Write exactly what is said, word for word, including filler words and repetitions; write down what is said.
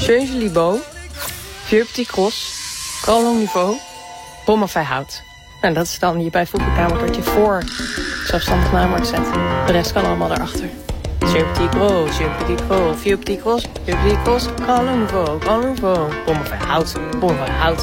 Changely Beau, Vieux Petit Cross, Grand Niveau, Bommafij Hout. Nou, dat is dan je bijvoeglijk wat je voor zelfstandig naamwoord zet. De rest kan allemaal daarachter. Vieux Petit Gros, Vieux Petit Gros, Vieux Petit Cross, Vieux Petit Cross, Grand Niveau, Grand Niveau, Bommafij Hout, Bommafij Hout.